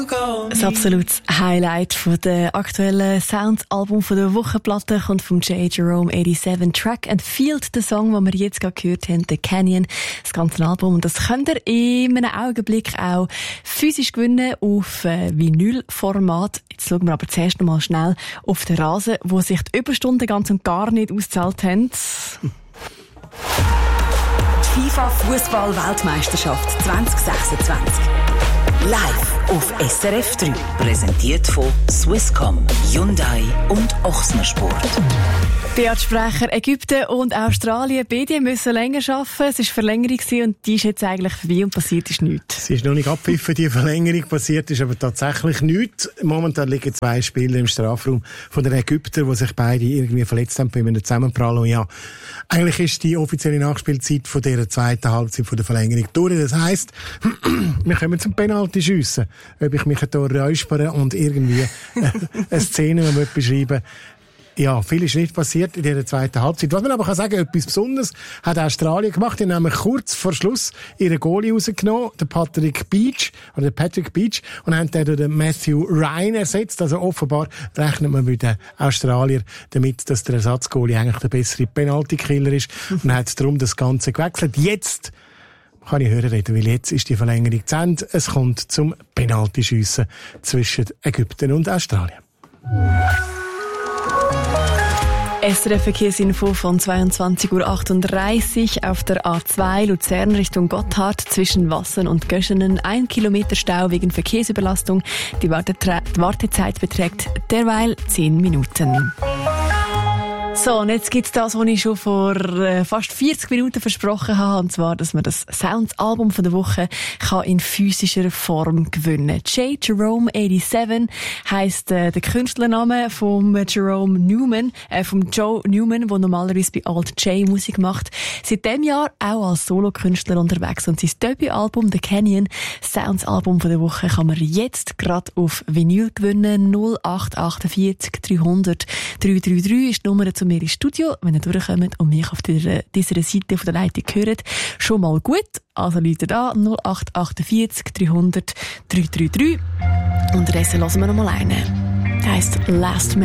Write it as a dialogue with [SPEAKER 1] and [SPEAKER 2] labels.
[SPEAKER 1] Das absolute Highlight von der aktuellen Sounds-Album von der Wochenplatte kommt vom J. Jerome 87, Track and Field, der Song, den wir jetzt gerade gehört haben, The Canyon, das ganze Album. Und das könnt ihr in einem Augenblick auch physisch gewinnen auf Vinylformat. Jetzt schauen wir aber zuerst noch mal schnell auf den Rasen, wo sich die Überstunden ganz und gar nicht ausgezahlt haben.
[SPEAKER 2] Die FIFA-Fußball-Weltmeisterschaft 2026. Live auf SRF 3. Präsentiert von Swisscom, Hyundai und Ochsner Sport.
[SPEAKER 1] Beat Sprecher, Ägypten und Australien, beide müssen länger arbeiten. Es war Verlängerung und die ist jetzt eigentlich vorbei und passiert ist nichts.
[SPEAKER 3] Es ist noch nicht abgepfiffen, die Verlängerung, passiert ist aber tatsächlich nichts. Momentan liegen 2 Spieler im Strafraum von den Ägyptern, die sich beide irgendwie verletzt haben bei einem Zusammenprall. Und ja, eigentlich ist die offizielle Nachspielzeit von dieser zweiten Halbzeit von der Verlängerung durch. Das heisst, wir kommen zum Penalty-Schiessen. Ob ich mich hier räuspere und irgendwie eine Szene beschreiben. Ja, viel ist nicht passiert in dieser zweiten Halbzeit. Was man aber sagen kann, etwas Besonderes hat Australien gemacht. Die haben nämlich kurz vor Schluss ihren Goalie rausgenommen, den Patrick Beach, und haben den Matthew Ryan ersetzt. Also offenbar rechnet man mit den Australiern damit, dass der Ersatzgoalie eigentlich der bessere Penalty-Killer ist und hat darum das Ganze gewechselt. Jetzt kann ich hören reden, weil jetzt ist die Verlängerung zu Ende. Es kommt zum Penalty-Schiessen zwischen Ägypten und Australien.
[SPEAKER 1] SRF Verkehrsinfo von 22:38 Uhr auf der A2 Luzern Richtung Gotthard zwischen Wassen und Göschenen. 1 Kilometer Stau wegen Verkehrsüberlastung. Die Wartezeit beträgt derweil 10 Minuten. So, und jetzt gibt's das, was ich schon vor fast 40 Minuten versprochen habe, und zwar, dass man das Sounds-Album von der Woche kann in physischer Form gewinnen. J. Jerome 87 heisst der Künstlername vom Jerome Newman, vom Joe Newman, der normalerweise bei Alt J Musik macht. Seit diesem Jahr auch als Solokünstler unterwegs, und sein Debütalbum The Canyon, Sounds-Album von der Woche, kann man jetzt gerade auf Vinyl gewinnen. 0848 300 333 ist die Nummer zu mir ins Studio, wenn ihr durchkommt und mich auf dieser Seite von der Leitung hört. Schon mal gut. Also Leute da, 0848 300 333. Unterdessen hören wir noch mal einen. Der heisst Last Man.